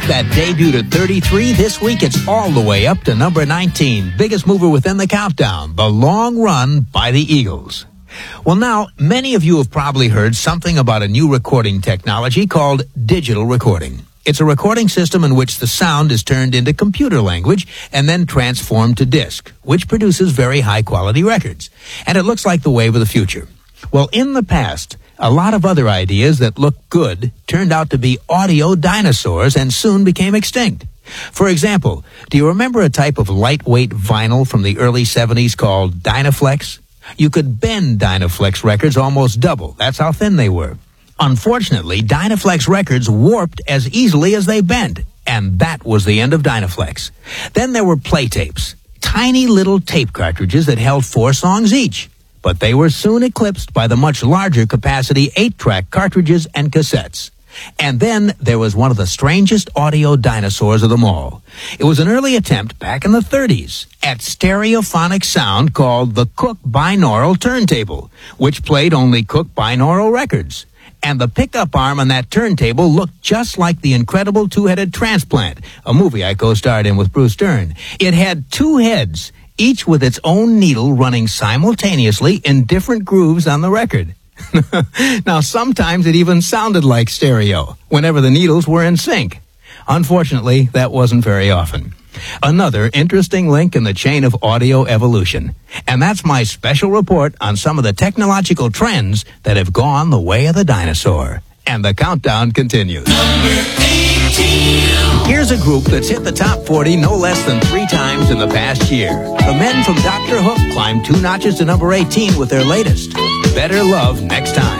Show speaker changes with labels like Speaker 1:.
Speaker 1: that debuted at 33, this week it's all the way up to number 19. Biggest mover within the countdown, The Long Run by the Eagles. Well, now, many of you have probably heard something about a new recording technology called digital recording. It's a recording system in which the sound is turned into computer language and then transformed to disc, which produces very high-quality records. And it looks like the wave of the future. Well, in the past, a lot of other ideas that looked good turned out to be audio dinosaurs and soon became extinct. For example, do you remember a type of lightweight vinyl from the early 70s called Dynaflex? You could bend Dynaflex records almost double. That's how thin they were. Unfortunately, Dynaflex records warped as easily as they bent, and that was the end of Dynaflex. Then there were play tapes, tiny little tape cartridges that held 4 songs each. But they were soon eclipsed by the much larger capacity 8-track cartridges and cassettes. And then there was one of the strangest audio dinosaurs of them all. It was an early attempt back in the 30s at stereophonic sound called the Cooke binaural turntable, which played only Cooke binaural records. And the pickup arm on that turntable looked just like the incredible Two-Headed Transplant, a movie I co-starred in with Bruce Dern. It had 2 heads, each with its own needle running simultaneously in different grooves on the record. Now, sometimes it even sounded like stereo, whenever the needles were in sync. Unfortunately, that wasn't very often. Another interesting link in the chain of audio evolution. And that's my special report on some of the technological trends that have gone the way of the dinosaur. And the countdown continues.
Speaker 2: Number 18.
Speaker 1: Here's a group that's hit the top 40 no less than 3 times in the past year. The men from Dr. Hook climbed 2 notches to number 18 with their latest, Better Love Next Time.